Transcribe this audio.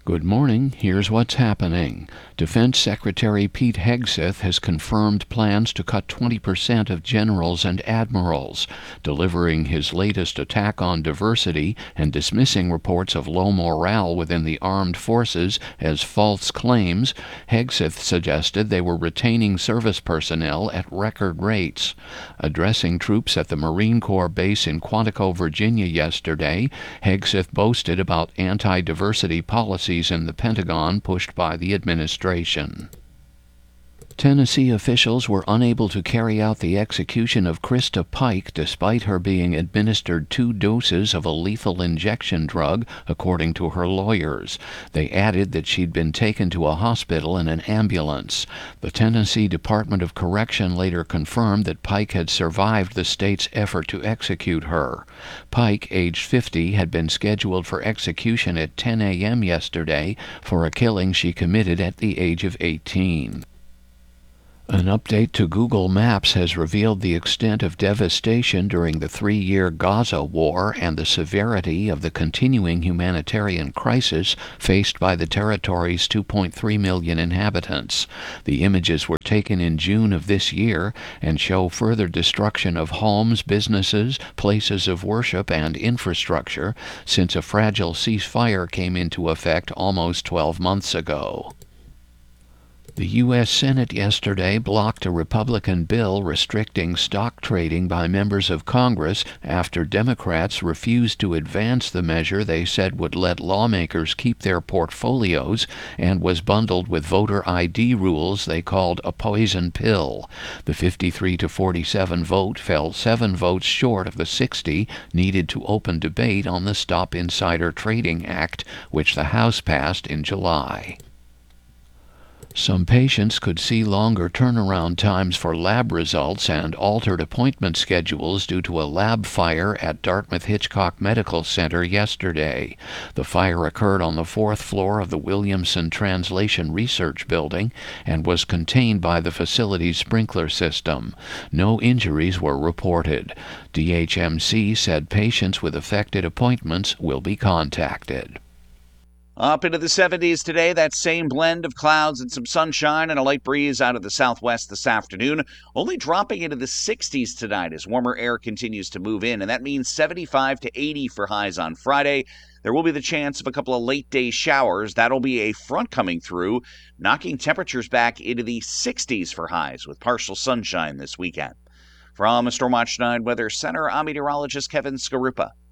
Good morning. Here's what's happening. Defense Secretary Pete Hegseth has confirmed plans to cut 20% of generals and admirals, delivering his latest attack on diversity and dismissing reports of low morale within the armed forces as false claims. Hegseth suggested they were retaining service personnel at record rates. Addressing troops at the Marine Corps base in Quantico, Virginia yesterday, Hegseth boasted about anti-diversity policies in the Pentagon pushed by the administration. Tennessee officials were unable to carry out the execution of Krista Pike despite her being administered 2 doses of a lethal injection drug, according to her lawyers. They added that she'd been taken to a hospital in an ambulance. The Tennessee Department of Correction later confirmed that Pike had survived the state's effort to execute her. Pike, aged 50, had been scheduled for execution at 10 a.m. yesterday for a killing she committed at the age of 18. An update to Google Maps has revealed the extent of devastation during the 3-year Gaza war and the severity of the continuing humanitarian crisis faced by the territory's 2.3 million inhabitants. The images were taken in June of this year and show further destruction of homes, businesses, places of worship, and infrastructure since a fragile ceasefire came into effect almost 12 months ago. The U.S. Senate yesterday blocked a Republican bill restricting stock trading by members of Congress after Democrats refused to advance the measure they said would let lawmakers keep their portfolios and was bundled with voter ID rules they called a poison pill. The 53-47 vote fell 7 votes short of the 60 needed to open debate on the Stop Insider Trading Act, which the House passed in July. Some patients could see longer turnaround times for lab results and altered appointment schedules due to a lab fire at Dartmouth-Hitchcock Medical Center yesterday. The fire occurred on the 4th floor of the Williamson Translation Research Building and was contained by the facility's sprinkler system. No injuries were reported. DHMC said patients with affected appointments will be contacted. Up into the 70s today, that same blend of clouds and some sunshine and a light breeze out of the southwest this afternoon, only dropping into the 60s tonight as warmer air continues to move in, and that means 75 to 80 for highs on Friday. There will be the chance of a couple of late-day showers. That'll be a front coming through, knocking temperatures back into the 60s for highs with partial sunshine this weekend. From Storm Watch 9 Weather Center, I'm meteorologist Kevin Skarupa.